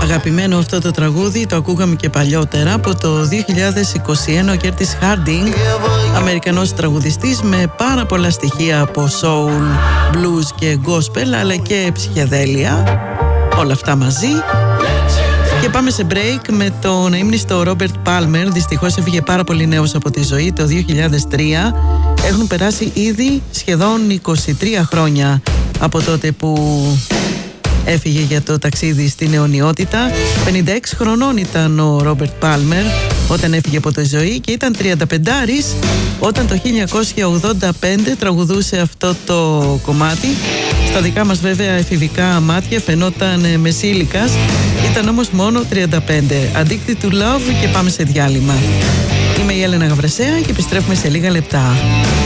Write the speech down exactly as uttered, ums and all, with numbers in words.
Αγαπημένο αυτό το τραγούδι, το ακούγαμε και παλιότερα, από το δύο χιλιάδες είκοσι ένα. Ο Κέρτις Χάρντινγκ, Αμερικανός τραγουδιστής με πάρα πολλά στοιχεία από soul, blues και gospel, αλλά και ψυχεδέλεια, όλα αυτά μαζί. Και πάμε σε break με τον αείμνηστο Ρόμπερτ Πάλμερ. Δυστυχώς έφυγε πάρα πολύ νέος από τη ζωή το δύο χιλιάδες τρία. Έχουν περάσει ήδη σχεδόν είκοσι τρία χρόνια από τότε που έφυγε για το ταξίδι στην αιωνιότητα. πενήντα έξι χρονών ήταν ο Ρόμπερτ Πάλμερ όταν έφυγε από τη ζωή και ήταν τριανταπεντάρης όταν το χίλια εννιακόσια ογδόντα πέντε τραγουδούσε αυτό το κομμάτι. Στα δικά μας βέβαια εφηβικά μάτια φαινόταν μεσήλικας, ήταν όμως μόνο τριάντα πέντε. Addicted to Love και πάμε σε διάλειμμα. Είμαι η Έλενα Γαβρεσέα και επιστρέφουμε σε λίγα λεπτά.